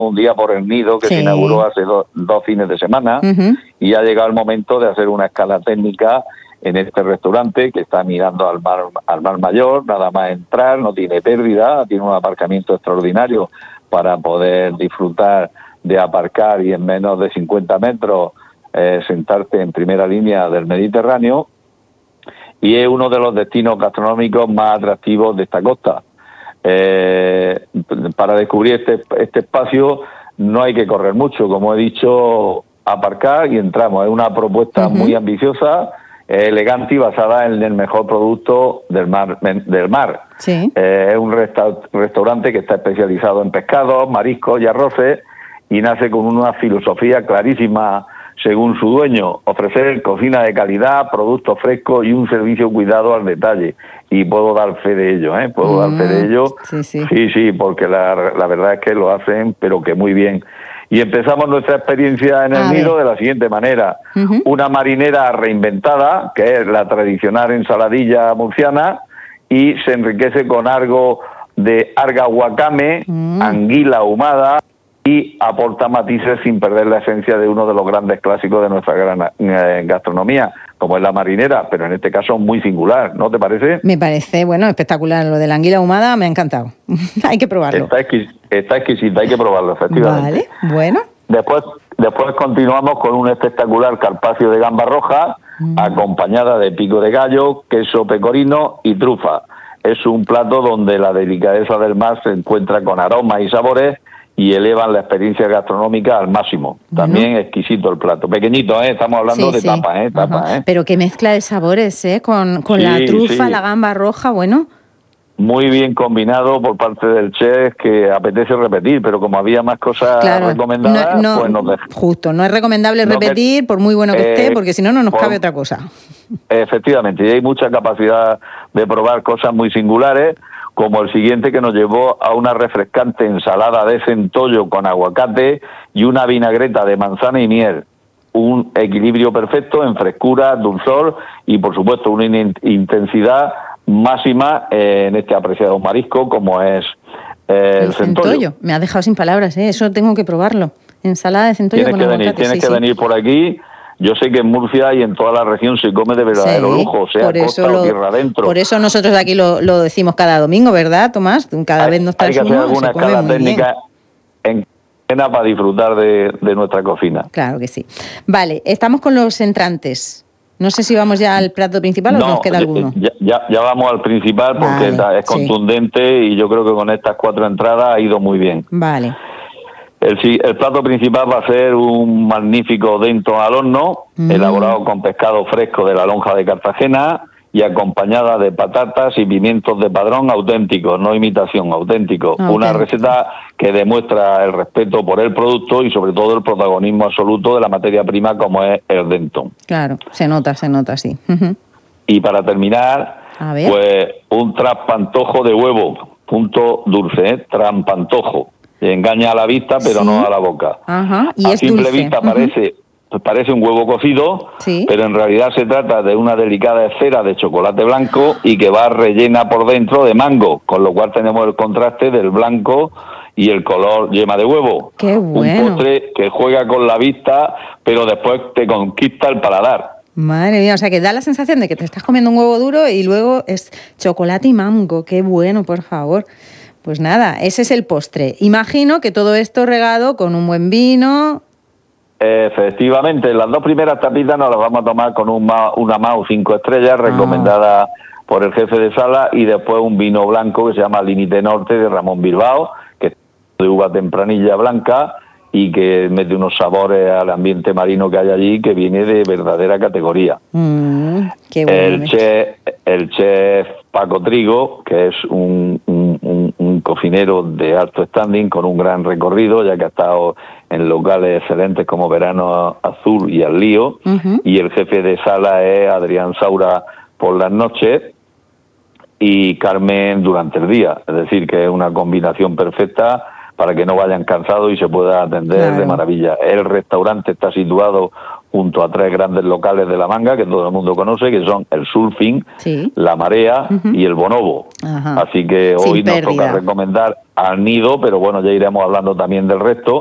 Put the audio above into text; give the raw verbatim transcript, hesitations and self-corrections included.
un día por el Nido, que sí. se inauguró hace do, dos fines de semana, uh-huh. y ha llegado el momento de hacer una escala técnica en este restaurante que está mirando al mar, al mar Mayor, nada más entrar, no tiene pérdida, tiene un aparcamiento extraordinario para poder disfrutar de aparcar y en menos de cincuenta metros eh, sentarte en primera línea del Mediterráneo, y es uno de los destinos gastronómicos más atractivos de esta costa. Eh, para descubrir este, este espacio no hay que correr mucho, como he dicho, aparcar y entramos. Es una propuesta uh-huh. muy ambiciosa, eh, elegante y basada en el mejor producto del mar. Del mar. Sí. Eh, es un resta- restaurante que está especializado en pescados, mariscos y arroces, y nace con una filosofía clarísima, según su dueño: ofrecer cocina de calidad, productos frescos y un servicio cuidado al detalle. Y puedo dar fe de ello, ¿eh? Puedo mm, dar fe de ello. Sí, sí, sí, sí, porque la, la verdad es que lo hacen, pero que muy bien. Y empezamos nuestra experiencia en el A Nido ver. de la siguiente manera. Uh-huh. Una marinera reinventada, que es la tradicional ensaladilla murciana, y se enriquece con algo de alga wakame, mm. anguila ahumada, y aporta matices sin perder la esencia de uno de los grandes clásicos de nuestra gran eh, gastronomía, como es la marinera, pero en este caso muy singular, ¿no te parece? Me parece, bueno, espectacular. Lo de la anguila ahumada me ha encantado. Hay que probarlo. Está, exquis- está exquisita, hay que probarlo, efectivamente. Vale, bueno. Después, después continuamos con un espectacular carpaccio de gamba roja, mm. acompañada de pico de gallo, queso pecorino y trufa. Es un plato donde la delicadeza del mar se encuentra con aromas y sabores y elevan la experiencia gastronómica al máximo. También bueno. exquisito el plato. Pequeñito, ¿eh? Estamos hablando sí, de sí. tapas, ¿eh? Tapas, ¿eh? Pero qué mezcla de sabores, ¿eh? Con, con sí, la trufa, sí. la gamba roja, bueno. Muy bien combinado por parte del chef, que apetece repetir, pero como había más cosas claro, recomendadas, no, no, pues nos dejó. Justo, no es recomendable no repetir, te, por muy bueno que eh, esté, porque si no, no nos por, cabe otra cosa. Efectivamente, y hay mucha capacidad de probar cosas muy singulares, como el siguiente, que nos llevó a una refrescante ensalada de centollo con aguacate y una vinagreta de manzana y miel. Un equilibrio perfecto en frescura, dulzor y, por supuesto, una in- intensidad máxima eh, en este apreciado marisco como es eh, el, el centollo. centollo. Me ha dejado sin palabras, ¿eh? Eso tengo que probarlo. Ensalada de centollo tienes con que aguacate. Venir, tienes sí, que sí. venir por aquí. Yo sé que en Murcia y en toda la región se come de verdadero sí, lujo, sea por costa lo, o tierra adentro. Por eso nosotros aquí lo, lo decimos cada domingo, ¿verdad, Tomás? Cada hay, vez nos traes Hay que hacer uno, alguna se come escala muy técnica bien. en para disfrutar de, de nuestra cocina. Claro que sí. Vale, estamos con los entrantes. No sé si vamos ya al plato principal no, o nos queda alguno. Ya, ya, ya vamos al principal porque vale, es contundente sí. y yo creo que con estas cuatro entradas ha ido muy bien. Vale. El, el plato principal va a ser un magnífico dento al horno, mm. elaborado con pescado fresco de la lonja de Cartagena y acompañada de patatas y pimientos de padrón auténticos, no imitación, auténticos. Auténtico. Una receta que demuestra el respeto por el producto y sobre todo el protagonismo absoluto de la materia prima como es el dento. Claro, se nota, se nota, sí. Uh-huh. Y para terminar, pues un trampantojo de huevo, punto dulce, ¿eh? Trampantojo. Engaña a la vista, pero sí. no a la boca. Ajá. Y a es simple dulce. vista uh-huh. parece, parece un huevo cocido, sí. pero en realidad se trata de una delicada esfera de chocolate blanco y que va rellena por dentro de mango, con lo cual tenemos el contraste del blanco y el color yema de huevo. ¡Qué bueno! Un postre que juega con la vista, pero después te conquista el paladar. Madre mía, o sea que da la sensación de que te estás comiendo un huevo duro y luego es chocolate y mango. ¡Qué bueno, por favor! Pues nada, ese es el postre. Imagino que todo esto regado con un buen vino. Efectivamente, las dos primeras tapitas nos las vamos a tomar con un ma, una Mau cinco estrellas recomendada ah. por el jefe de sala y después un vino blanco que se llama Límite Norte de Ramón Bilbao, que es de uva tempranilla blanca y que mete unos sabores al ambiente marino que hay allí que viene de verdadera categoría. Mm, qué bueno. El chef, el chef Paco Trigo, que es un, un, un, un cocinero de alto standing con un gran recorrido, ya que ha estado en locales excelentes como Verano Azul y Al Lío, uh-huh. y el jefe de sala es Adrián Saura por las noches y Carmen durante el día, es decir, que es una combinación perfecta para que no vayan cansados y se pueda atender claro. de maravilla. El restaurante está situado junto a tres grandes locales de La Manga que todo el mundo conoce, que son el Surfing, sí. La Marea uh-huh. y el Bonobo. Ajá. Así que hoy Sin nos pérdida. toca recomendar al Nido, pero bueno, ya iremos hablando también del resto.